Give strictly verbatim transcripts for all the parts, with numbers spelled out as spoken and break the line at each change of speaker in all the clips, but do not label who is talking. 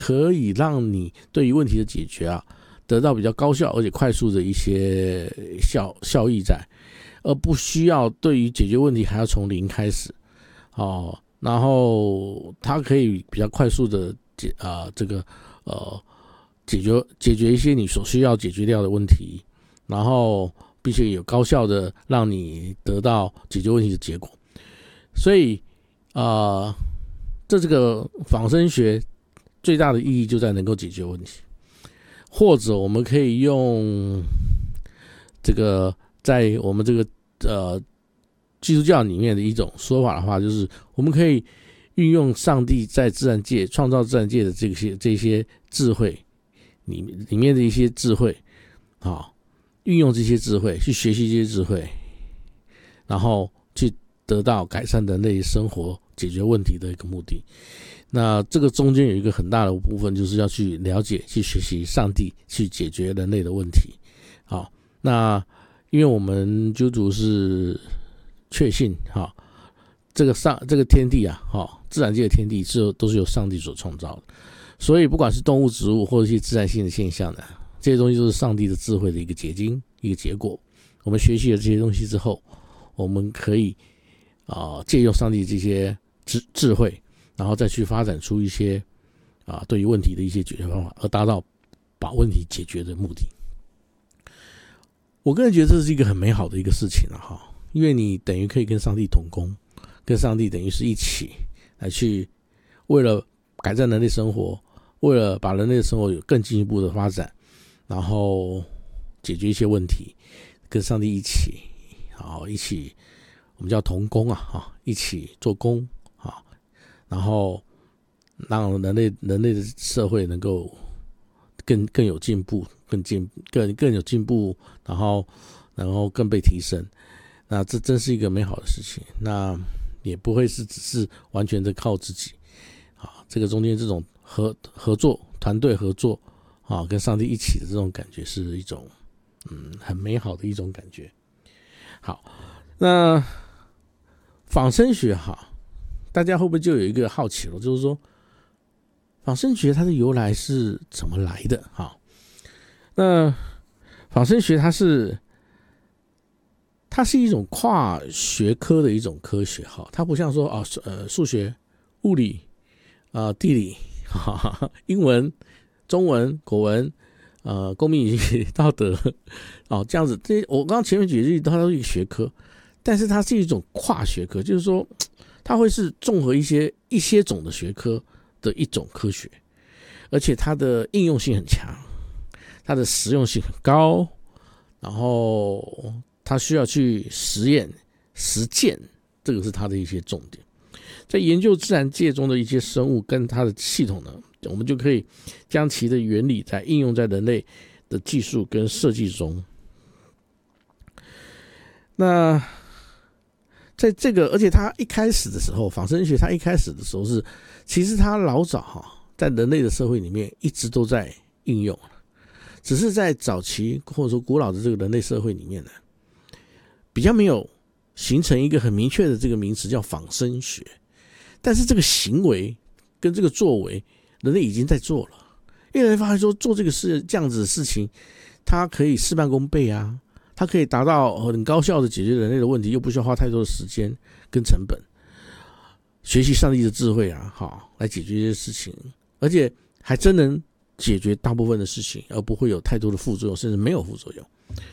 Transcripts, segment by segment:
可以让你对于问题的解决啊得到比较高效而且快速的一些效效益在，而不需要对于解决问题还要从零开始哦。然后它可以比较快速的解啊、呃、这个呃解决解决一些你所需要解决掉的问题，然后并且有高效的让你得到解决问题的结果。所以啊、呃，这这个仿生学最大的意义就在能够解决问题。或者我们可以用这个在我们这个呃基督教里面的一种说法的话，就是我们可以运用上帝在自然界创造自然界的这些这些智慧里里面的一些智慧啊，运用这些智慧去学习这些智慧，然后去得到改善人类生活解决问题的一个目的。那这个中间有一个很大的部分，就是要去了解、去学习上帝，去解决人类的问题。好，那因为我们基督徒是确信哈，这个上这个天地啊，哈，自然界的天地是都是由上帝所创造的，所以不管是动物、植物或者一些自然性的现象呢，这些东西都是上帝的智慧的一个结晶、一个结果。我们学习了这些东西之后，我们可以啊、呃、借用上帝这些智智慧。然后再去发展出一些啊对于问题的一些解决方法，而达到把问题解决的目的。我个人觉得这是一个很美好的一个事情了哈，因为你等于可以跟上帝同工，跟上帝等于是一起来去为了改善人类生活，为了把人类的生活有更进一步的发展，然后解决一些问题，跟上帝一起，好一起我们叫同工啊，哈，一起做工。然后让人类人类的社会能够更更有进步，更进更更有进步，然后然后更被提升。那这真是一个美好的事情。那也不会是只是完全的靠自己啊，这个中间这种合合作、团队合作啊，跟上帝一起的这种感觉，是一种嗯很美好的一种感觉。好，那仿生学哈。大家会不会就有一个好奇了，就是说仿生学它的由来是怎么来的？哈，那仿生学它是它是一种跨学科的一种科学，哈，它不像说啊呃数学、物理啊、呃、地理、哈哈英文、中文、国文、呃公民与道德哦这样子。这我刚刚前面举例，它都是一个学科，但是它是一种跨学科，就是说。它会是综合一些一些种的学科的一种科学，而且它的应用性很强，它的实用性很高，然后它需要去实验实践，这个是它的一些重点。在研究自然界中的一些生物跟它的系统呢，我们就可以将其的原理在应用在人类的技术跟设计中。那在这个，而且它一开始的时候，仿生学它一开始的时候是，其实它老早哈，在人类的社会里面一直都在应用，只是在早期或者说古老的这个人类社会里面呢，比较没有形成一个很明确的这个名词叫仿生学，但是这个行为跟这个作为，人类已经在做了，因为人发现说做这个事这样子的事情，它可以事半功倍啊。它可以达到很高效的解决人类的问题，又不需要花太多的时间跟成本。学习上帝的智慧啊，好来解决这些事情，而且还真能解决大部分的事情，而不会有太多的副作用，甚至没有副作用。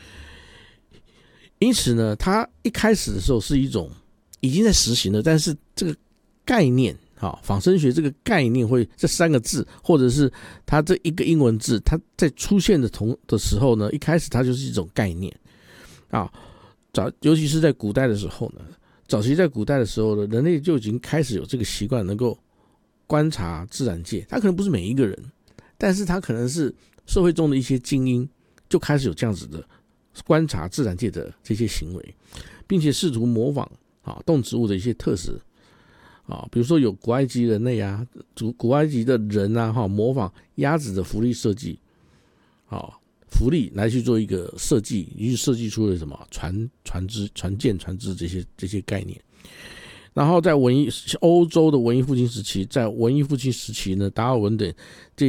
因此呢，它一开始的时候是一种已经在实行了，但是这个概念，好，仿生学这个概念会这三个字，或者是它这一个英文字，它在出现的同的时候呢，一开始它就是一种概念。啊，早尤其是在古代的时候呢，早期在古代的时候呢，人类就已经开始有这个习惯，能够观察自然界。他可能不是每一个人，但是他可能是社会中的一些精英，就开始有这样子的观察自然界的这些行为，并且试图模仿啊动植物的一些特质啊，比如说有古埃及人类啊，古埃及的人啊，哈，模仿鸭子的浮力设计，啊。浮力来去做一个设计，于是设计出了什么船、船只、船舰、船只这些这些概念。 然后在文艺欧洲的文艺复兴时期，在文艺复兴时期呢，达尔文等这